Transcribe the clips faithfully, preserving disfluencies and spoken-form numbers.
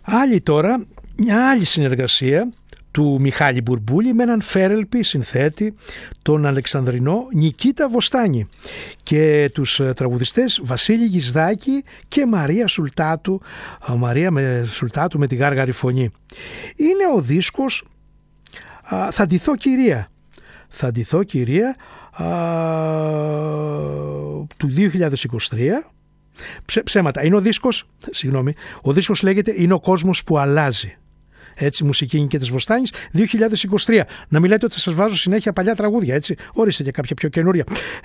Άλλη τώρα, μια άλλη συνεργασία του Μιχάλη Μπουρμπούλη με έναν φέρελπη συνθέτη, τον Αλεξανδρινό Νικήτα Βοστάνη, και τους τραγουδιστές Βασίλη Γισδάκη και Μαρία Σουλτάτου, Μαρία με Σουλτάτου με τη γάργαρη φωνή. Είναι ο δίσκος α, «Θα ντυθώ κυρία». «Θα ντυθώ κυρία» α, του δύο χιλιάδες είκοσι τρία. Ψε, ψέματα. Είναι ο δίσκος, συγγνώμη, ο δίσκος λέγεται «Είναι ο κόσμος που αλλάζει». Έτσι, μουσική Νικήτας Βοστάνης, δύο χιλιάδες είκοσι τρία. Να μην λέτε ότι σας βάζω συνέχεια παλιά τραγούδια, έτσι. Ορίστε και κάποια πιο καινούρια.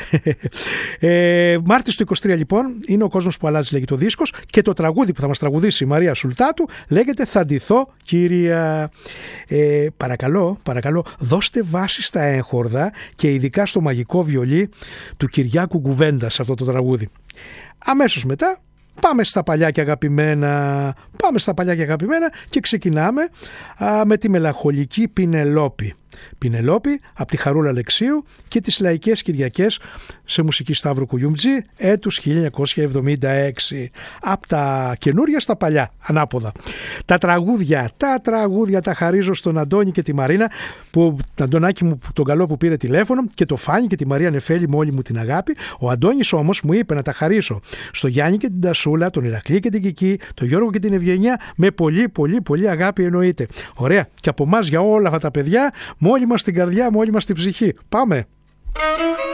ε, Μάρτης του είκοσι τρία, λοιπόν, «Είναι ο κόσμος που αλλάζει», λέγεται ο δίσκος, και το τραγούδι που θα μας τραγουδήσει η Μαρία Σουλτάτου λέγεται «Θα ντυθώ κυρία». Ε, παρακαλώ, παρακαλώ, δώστε βάση στα έγχορδα και ειδικά στο μαγικό βιολί του Κυριάκου Κουβέντα σε αυτό το τραγούδι. Αμέσως μετά πάμε στα παλιά και αγαπημένα, πάμε στα παλιά και αγαπημένα και ξεκινάμε α, με τη μελαγχολική Πινελόπη. Πινελόπη από τη Χαρούλα Αλεξίου και τις Λαϊκές Κυριακές σε μουσική Σταύρου Κουγιούμτζη έτους χίλια εννιακόσια εβδομήντα έξι. Από τα καινούρια στα παλιά, ανάποδα. Τα τραγούδια, τα τραγούδια τα χαρίζω στον Αντώνη και τη Μαρίνα, που, τον Αντωνάκη μου τον καλό που πήρε τηλέφωνο, και το Φάνη και τη Μαρία Νεφέλη με όλη μου την αγάπη. Ο Αντώνης όμως μου είπε να τα χαρίσω στο Γιάννη και την Τασούλα, τον Ηρακλή και την Κική, τον Γιώργο και την Ευγενιά, με πολύ πολύ πολύ αγάπη εννοείται. Ωραία, και από εμάς για όλα αυτά τα παιδιά, με όλη μας την καρδιά, με όλη μας την ψυχή. Πάμε!